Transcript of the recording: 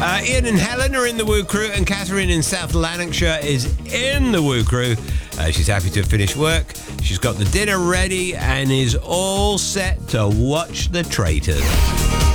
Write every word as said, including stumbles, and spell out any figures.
Uh, Ian and Helen are in the Woo Crew, and Catherine in South Lanarkshire is in the Woo Crew. Uh, she's happy to finish work. She's got the dinner ready and is all set to watch The Traitors.